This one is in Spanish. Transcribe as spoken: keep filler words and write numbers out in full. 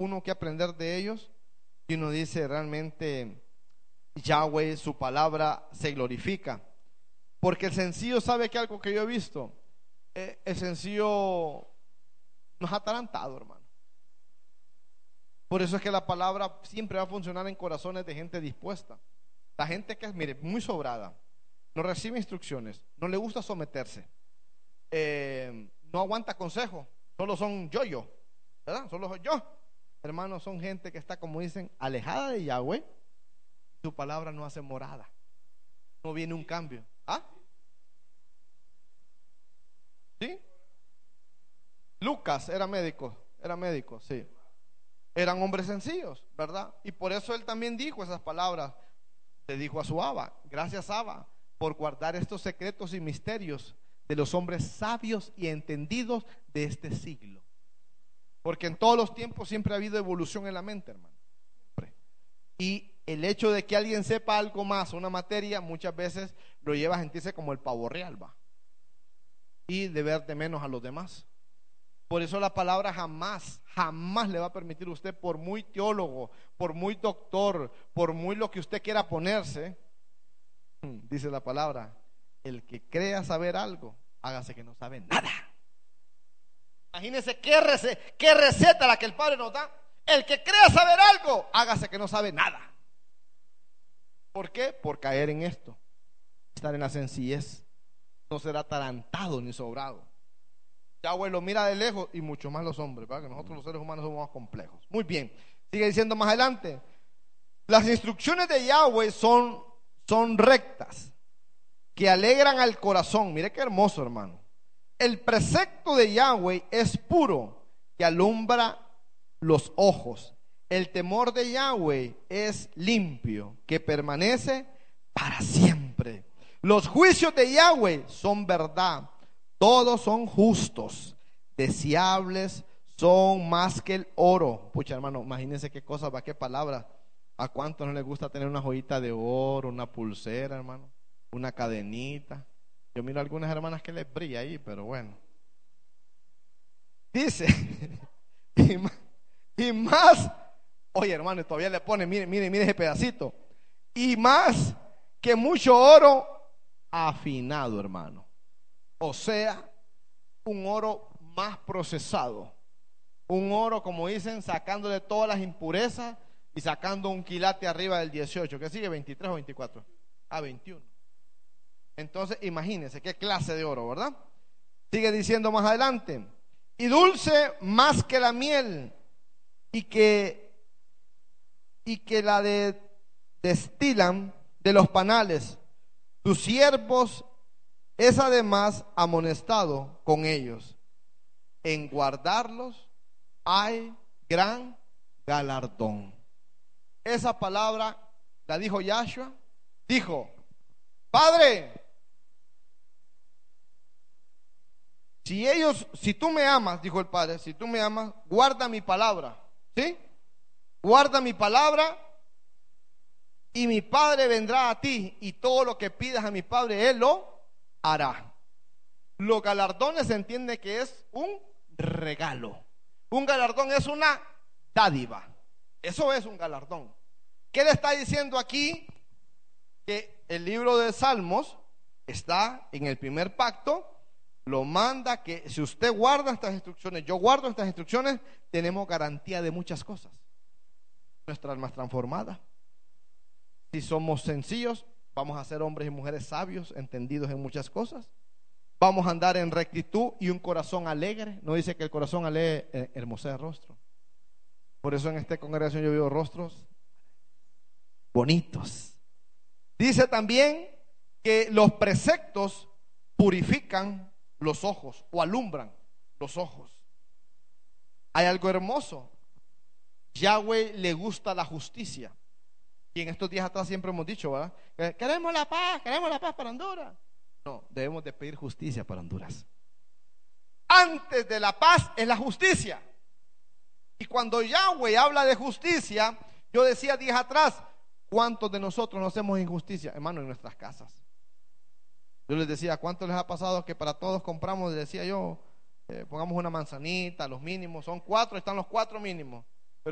uno que aprender de ellos. Y uno dice, realmente Yahweh, su palabra se glorifica. Porque el sencillo sabe que algo que yo he visto, eh, el sencillo nos ha atarantado, hermano. Por eso es que la palabra siempre va a funcionar en corazones de gente dispuesta. La gente que es, mire, muy sobrada, no recibe instrucciones, no le gusta someterse, eh, no aguanta consejo, solo son yo-yo, ¿verdad? Solo soy yo. Hermanos, son gente que está, como dicen, alejada de Yahweh. Su palabra no hace morada, no viene un cambio. ¿Ah? ¿Sí? Lucas era médico, era médico, sí. Eran hombres sencillos, ¿verdad? Y por eso él también dijo esas palabras. Le dijo a su Abba: gracias, Abba, por guardar estos secretos y misterios de los hombres sabios y entendidos de este siglo. Porque en todos los tiempos siempre ha habido evolución en la mente, hermano. Siempre. Y el hecho de que alguien sepa algo más, una materia, muchas veces lo lleva a sentirse como el pavo real, va. Y de ver de menos a los demás. Por eso la palabra jamás, jamás le va a permitir a usted, por muy teólogo, por muy doctor, por muy lo que usted quiera ponerse, dice la palabra, el que crea saber algo, hágase que no sabe nada. Imagínense qué receta, qué receta la que el Padre nos da. El que crea saber algo, hágase que no sabe nada. ¿Por qué? Por caer en esto, estar en la sencillez. No será atarantado ni sobrado. Yahweh lo mira de lejos, y mucho más los hombres, ¿verdad? Que nosotros los seres humanos somos más complejos. Muy bien, sigue diciendo más adelante: las instrucciones de Yahweh son, son rectas, que alegran al corazón. Mire qué hermoso, hermano. El precepto de Yahweh es puro, que alumbra los ojos. El temor de Yahweh es limpio, que permanece para siempre. Los juicios de Yahweh son verdad, todos son justos, deseables son más que el oro. Pucha, hermano, imagínense qué cosa va, qué palabra. ¿A cuántos no les gusta tener una joyita de oro, una pulsera, hermano, una cadenita? Yo miro a algunas hermanas que les brilla ahí, pero bueno. Dice, y más, y más, oye, hermano, todavía le pone, mire, mire, mire ese pedacito. Y más que mucho oro afinado, hermano. O sea, un oro más procesado. Un oro, como dicen, sacándole todas las impurezas y sacando un quilate arriba del dieciocho. ¿Qué sigue? ¿veintitrés o veinticuatro? Ah, veintiuno. Entonces, imagínense qué clase de oro, ¿verdad? Sigue diciendo más adelante: y dulce más que la miel, y que y que la de destilan de los panales. Tus siervos es además amonestado con ellos. En guardarlos hay gran galardón. Esa palabra la dijo Yahshua. Dijo: Padre, si ellos, si tú me amas, dijo el Padre, si tú me amas, guarda mi palabra, ¿sí? Guarda mi palabra, y mi Padre vendrá a ti, y todo lo que pidas a mi Padre, Él lo hará. Los galardones se entiende que es un regalo. Un galardón es una dádiva. Eso es un galardón. ¿Qué le está diciendo aquí? Que el libro de Salmos está en el primer pacto. Lo manda que si usted guarda estas instrucciones, yo guardo estas instrucciones, tenemos garantía de muchas cosas. Nuestra alma es transformada. Si somos sencillos, vamos a ser hombres y mujeres sabios, entendidos en muchas cosas. Vamos a andar en rectitud y un corazón alegre. No dice que el corazón alegre eh, hermosea el rostro. Por eso en esta congregación yo veo rostros bonitos. Dice también que los preceptos purifican los ojos o alumbran los ojos. Hay algo hermoso. Yahweh le gusta la justicia. Y en estos días atrás siempre hemos dicho, ¿verdad? Queremos la paz, queremos la paz para Honduras. No, debemos de pedir justicia para Honduras. Antes de la paz es la justicia. Y cuando Yahweh habla de justicia, yo decía días atrás, ¿cuántos de nosotros no hacemos injusticia? Hermano, en nuestras casas. Yo les decía, ¿cuánto les ha pasado que para todos compramos? Les decía yo, eh, pongamos una manzanita, los mínimos, son cuatro, están los cuatro mínimos.